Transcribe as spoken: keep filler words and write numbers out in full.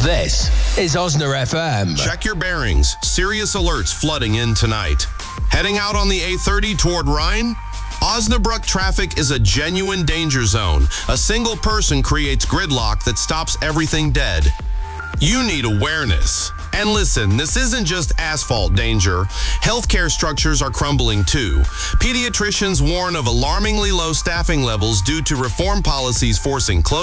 This is Osna F M. Check your bearings. Serious alerts flooding in tonight. Heading out on the A thirty toward Rhine? Osnabrück traffic is a genuine danger zone. A single person creates gridlock that stops everything dead. You need awareness. And listen, this isn't just asphalt danger. Healthcare structures are crumbling too. Pediatricians warn of alarmingly low staffing levels due to reform policies forcing closure.